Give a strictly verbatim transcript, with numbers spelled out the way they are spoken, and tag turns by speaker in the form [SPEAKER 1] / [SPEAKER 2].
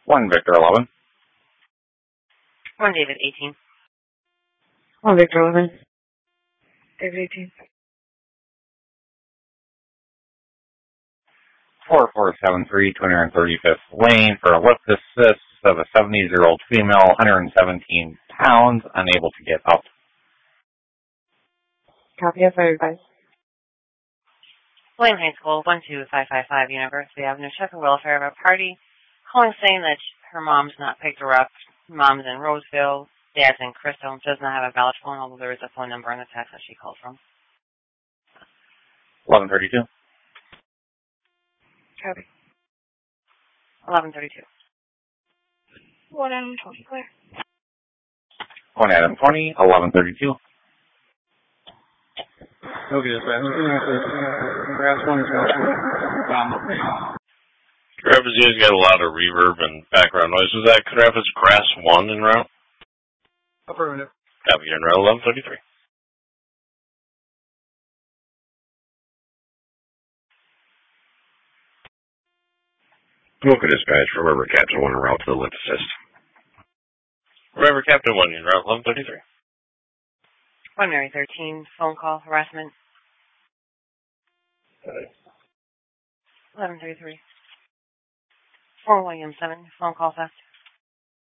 [SPEAKER 1] one Victor eleven.
[SPEAKER 2] one David eighteen.
[SPEAKER 3] one Victor eleven. David eighteen.
[SPEAKER 1] four four seven three, two hundred thirty-fifth Lane for a lift assist of a seventy-year-old female, one hundred seventeen pounds, unable to get up.
[SPEAKER 3] Copy of fire advice.
[SPEAKER 2] Blaine High School, one two five five five University Avenue, check the welfare of a party. Calling saying that her mom's not picked her up. Mom's in Roseville. Dad's in Crystal. Does not have a valid phone, although there is a phone number on the text that she called from.
[SPEAKER 1] eleven thirty-two.
[SPEAKER 3] Copy.
[SPEAKER 2] eleven thirty-two.
[SPEAKER 3] one Adam twenty, clear.
[SPEAKER 1] one Adam twenty, eleven thirty-two.
[SPEAKER 4] Okay, dispatch. Grass one is um,
[SPEAKER 5] Travis, you guys got a lot of reverb and background noise. Was that Travis Grass one en route?
[SPEAKER 4] affirmative.
[SPEAKER 5] Copy, en route eleven thirty-three.
[SPEAKER 6] Local dispatch, remember Captain one en route to the lift assist.
[SPEAKER 5] Remember Captain one en route eleven thirty-three.
[SPEAKER 2] one Mary thirteen, phone call harassment. eleven thirty-three. four William seven, phone call theft.